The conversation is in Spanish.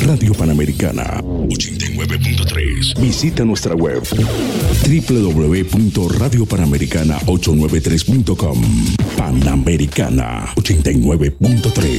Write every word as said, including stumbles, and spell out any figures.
Radio Panamericana ochenta y nueve punto tres. Visita nuestra web doble u doble u doble u punto radio panamericana ochocientos noventa y tres punto com. Panamericana ochenta y nueve punto tres.